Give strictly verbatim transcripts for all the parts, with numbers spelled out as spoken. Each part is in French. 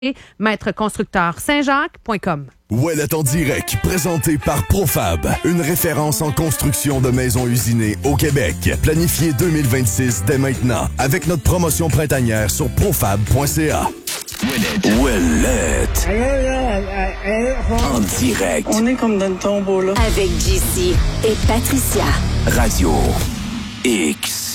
maître constructeur saint jacques point com. Ouellet en direct, présenté par Profab, une référence en construction de maisons usinées au Québec. Planifié deux mille vingt-six dès maintenant, avec notre promotion printanière sur profab point c a. Ouellet. Ouellet. En direct. On est comme dans le tombeau, là. Avec J C et Patricia. Radio X.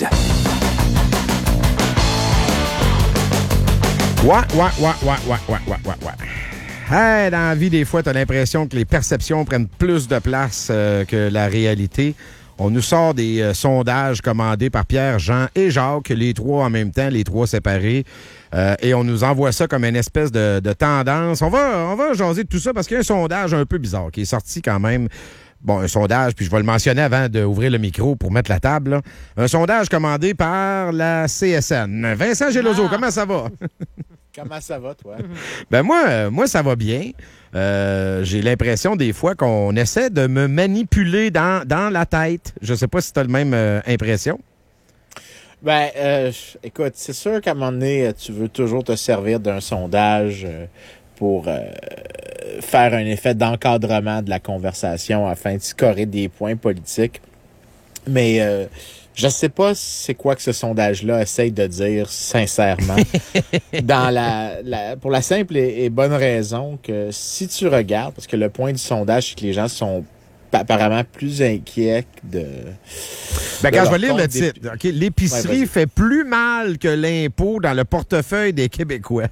Ouais, ouais, ouais, ouais, ouais, ouais, ouais, ouais, ouais. Hey, dans la vie, des fois, tu as l'impression que les perceptions prennent plus de place euh, que la réalité. On nous sort des euh, sondages commandés par Pierre, Jean et Jacques, les trois en même temps, les trois séparés. Euh, et on nous envoie ça comme une espèce de, de tendance. On va, on va jaser de tout ça parce qu'il y a un sondage un peu bizarre qui est sorti quand même. Bon, un sondage, puis je vais le mentionner avant d'ouvrir le micro pour mettre la table. Là. Un sondage commandé par la C S N. Vincent Geloso, ah. Comment ça va? Comment ça va, toi? Ben moi, moi, ça va bien. Euh, j'ai l'impression des fois qu'on essaie de me manipuler dans, dans la tête. Je sais pas si tu as la même euh, impression. Ben, euh, écoute, c'est sûr qu'à un moment donné, tu veux toujours te servir d'un sondage euh, pour euh, faire un effet d'encadrement de la conversation afin de scorer des points politiques. Mais euh, je sais pas c'est quoi que ce sondage-là essaye de dire sincèrement. dans la, la pour la simple et, et bonne raison que si tu regardes, parce que le point du sondage, c'est que les gens sont apparemment plus inquiets de... Ben, de quand je vais lire le des... titre, okay, l'épicerie ouais, fait plus mal que l'impôt dans le portefeuille des Québécois.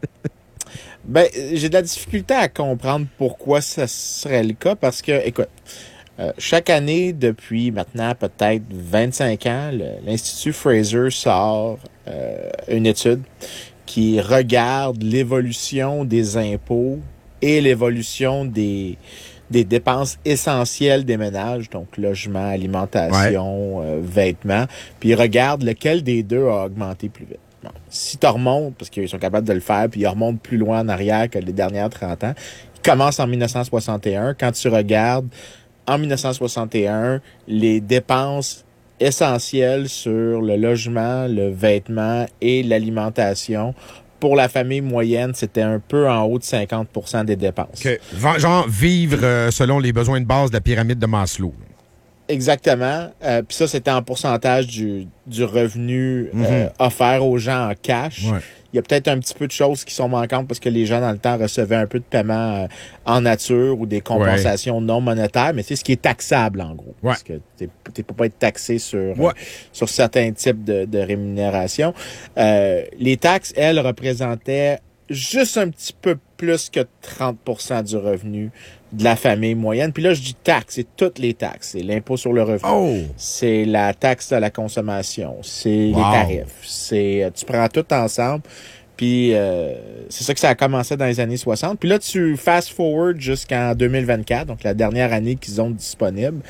Ben, j'ai de la difficulté à comprendre pourquoi ça serait le cas, parce que, écoute, euh, chaque année, depuis maintenant peut-être vingt-cinq ans, le, l'Institut Fraser sort euh, une étude qui regarde l'évolution des impôts et l'évolution des, des dépenses essentielles des ménages, donc logement, alimentation, ouais. euh, vêtements, puis il regarde lequel des deux a augmenté plus vite. Bon, si tu remontes, parce qu'ils sont capables de le faire, puis ils remontent plus loin en arrière que les dernières trente ans, ils commencent en dix-neuf cent soixante et un. Quand tu regardes, en dix-neuf cent soixante et un, les dépenses essentielles sur le logement, le vêtement et l'alimentation, pour la famille moyenne, c'était un peu en haut de cinquante pour cent des dépenses. Okay. Genre vivre euh, selon les besoins de base de la pyramide de Maslow. Exactement. Euh, Puis ça, c'était en pourcentage du, du revenu mm-hmm. euh, offert aux gens en cash. Ouais. Il y a peut-être un petit peu de choses qui sont manquantes parce que les gens, dans le temps, recevaient un peu de paiement euh, en nature ou des compensations ouais. non monétaires, mais c'est ce qui est taxable, en gros. Ouais. Parce que tu ne peux pas être taxé sur, ouais. euh, sur certains types de, de rémunération. Euh, les taxes, elles, représentaient juste un petit peu plus que trente pour cent du revenu de la famille moyenne. Puis là, je dis taxe, c'est toutes les taxes. C'est l'impôt sur le revenu. Oh. C'est la taxe à la consommation. C'est wow. les tarifs. C'est, tu prends tout ensemble. Puis euh, c'est ça que ça a commencé dans les années soixante. Puis là, tu fast forward jusqu'en deux mille vingt-quatre, donc la dernière année qu'ils ont disponible.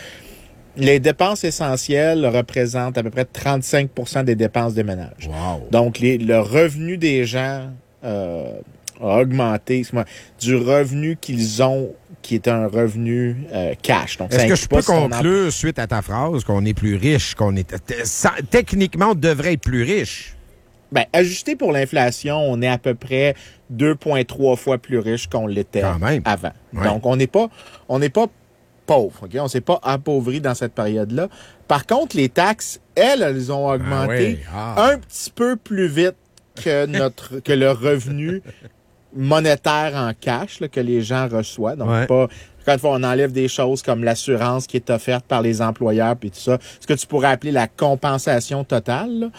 Les dépenses essentielles représentent à peu près trente-cinq pour cent des dépenses des ménages. Wow. Donc, les, le revenu des gens euh, a augmenté, excuse-moi, du revenu qu'ils ont, qui est un revenu euh, cash. Donc, est-ce que je peux si conclure, en... suite à ta phrase, qu'on est plus riche, qu'on est... Techniquement, on devrait être plus riche? Ben, ajusté pour l'inflation, on est à peu près deux virgule trois fois plus riche qu'on l'était avant. Ouais. Donc, on n'est pas, on n'est pas pauvre, OK? On ne s'est pas appauvri dans cette période-là. Par contre, les taxes, elles, elles ont augmenté ah oui. ah. un petit peu plus vite que notre que le revenu monétaire en cash là, que les gens reçoivent. Donc, ouais. pas... Quand une fois, on enlève des choses comme l'assurance qui est offerte par les employeurs puis tout ça, ce que tu pourrais appeler la compensation totale, là,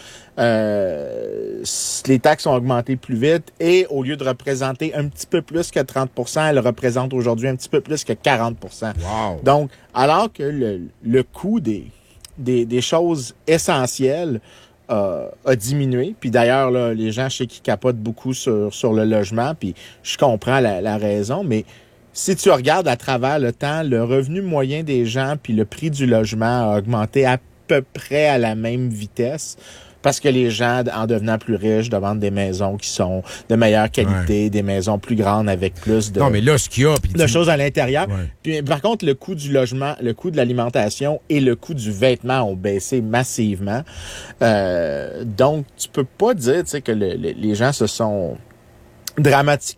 euh, les taxes ont augmenté plus vite et au lieu de représenter un petit peu plus que trente pour cent, elles représentent aujourd'hui un petit peu plus que quarante pour cent. Wow. Donc, alors que le, le coût des, des, des choses essentielles euh, a diminué, puis d'ailleurs, là, les gens, je sais qu'ils capotent beaucoup sur, sur le logement, puis je comprends la, la raison, mais si tu regardes à travers le temps, le revenu moyen des gens puis le prix du logement a augmenté à peu près à la même vitesse parce que les gens, en devenant plus riches, demandent des maisons qui sont de meilleure qualité, ouais. des maisons plus grandes avec plus de, non, mais là, ce qu'il y a, puis de tu... choses à l'intérieur. Ouais. Puis, par contre, le coût du logement, le coût de l'alimentation et le coût du vêtement ont baissé massivement. Euh, donc, tu peux pas dire tu sais, que le, le, les gens se sont... dramatiquement